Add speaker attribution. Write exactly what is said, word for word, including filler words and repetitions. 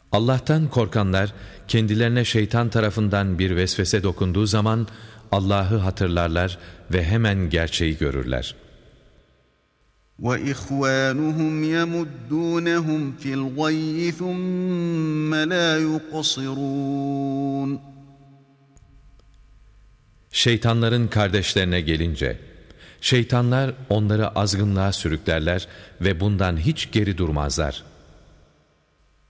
Speaker 1: Allah'tan korkanlar kendilerine şeytan tarafından bir vesvese dokunduğu zaman Allah'ı hatırlarlar ve hemen gerçeği görürler.
Speaker 2: وَإِخْوَانُهُمْ يَمُدُّونَهُمْ فِي الْغَيِّ ثُمَّ لَا يُقْصِرُونَ
Speaker 1: Şeytanların kardeşlerine gelince, şeytanlar onları azgınlığa sürüklerler ve bundan hiç geri durmazlar.